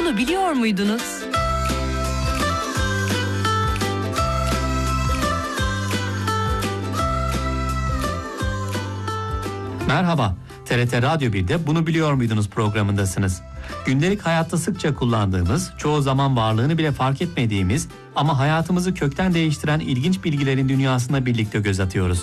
Bunu biliyor muydunuz? Merhaba, TRT Radyo 1'de Bunu Biliyor Muydunuz programındasınız. Gündelik hayatta sıkça kullandığımız, çoğu zaman varlığını bile fark etmediğimiz ama hayatımızı kökten değiştiren ilginç bilgilerin dünyasına birlikte göz atıyoruz.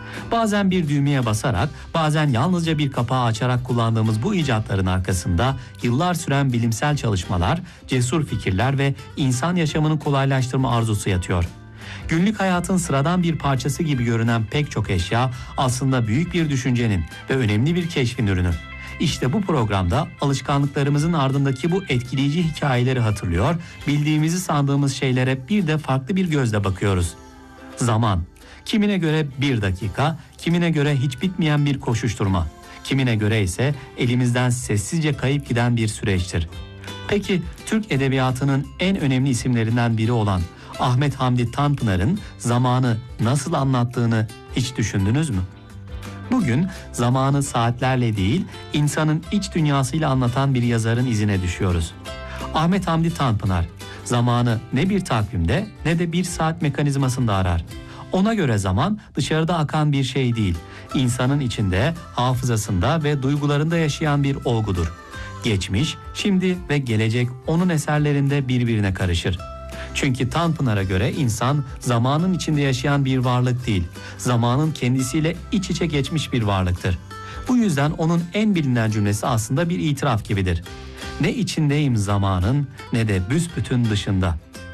Bazen bir düğmeye basarak, bazen yalnızca bir kapağı açarak kullandığımız bu icatların arkasında yıllar süren bilimsel çalışmalar, cesur fikirler ve insan yaşamını kolaylaştırma arzusu yatıyor. Günlük hayatın sıradan bir parçası gibi görünen pek çok eşya aslında büyük bir düşüncenin ve önemli bir keşfin ürünü. İşte bu programda alışkanlıklarımızın ardındaki bu etkileyici hikayeleri hatırlıyor, bildiğimizi sandığımız şeylere bir de farklı bir gözle bakıyoruz. Zaman. Kimine göre bir dakika, kimine göre hiç bitmeyen bir koşuşturma. Kimine göre ise elimizden sessizce kayıp giden bir süreçtir. Peki Türk edebiyatının en önemli isimlerinden biri olan Ahmet Hamdi Tanpınar'ın zamanı nasıl anlattığını hiç düşündünüz mü? Bugün zamanı saatlerle değil, insanın iç dünyasıyla anlatan bir yazarın izine düşüyoruz. Ahmet Hamdi Tanpınar, zamanı ne bir takvimde ne de bir saat mekanizmasında arar. Ona göre zaman dışarıda akan bir şey değil, insanın içinde, hafızasında ve duygularında yaşayan bir olgudur. Geçmiş, şimdi ve gelecek onun eserlerinde birbirine karışır. Çünkü Tanpınar'a göre insan zamanın içinde yaşayan bir varlık değil, zamanın kendisiyle iç içe geçmiş bir varlıktır. Bu yüzden onun en bilinen cümlesi aslında bir itiraf gibidir. Ne içindeyim zamanın ne de büsbütün dışında.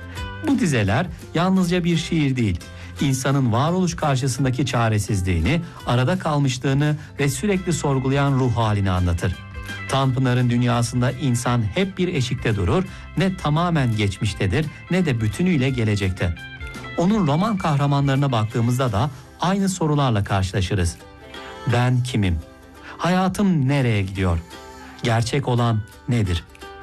Bu dizeler yalnızca bir şiir değil, insanın varoluş karşısındaki çaresizliğini, arada kalmışlığını ve sürekli sorgulayan ruh halini anlatır. Tanpınar'ın dünyasında insan hep bir eşikte durur, ne tamamen geçmiştedir ne de bütünüyle gelecekte. Onun roman kahramanlarına baktığımızda da aynı sorularla karşılaşırız. Ben kimim? Hayatım nereye gidiyor? Gerçek olan nedir?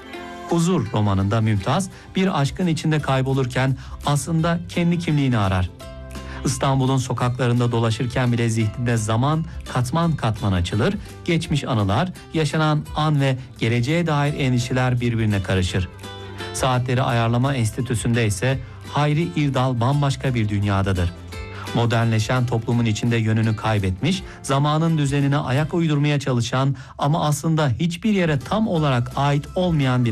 Huzur romanında Mümtaz bir aşkın içinde kaybolurken aslında kendi kimliğini arar. İstanbul'un sokaklarında dolaşırken bile zihninde zaman katman katman açılır, geçmiş anılar, yaşanan an ve geleceğe dair endişeler birbirine karışır. Saatleri Ayarlama Enstitüsü'nde ise Hayri İrdal bambaşka bir dünyadadır. Modernleşen toplumun içinde yönünü kaybetmiş, zamanın düzenine ayak uydurmaya çalışan ama aslında hiçbir yere tam olarak ait olmayan bir